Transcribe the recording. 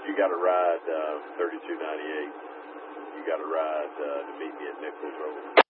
You got a ride, 3298. You got a ride to meet me at Nichols over.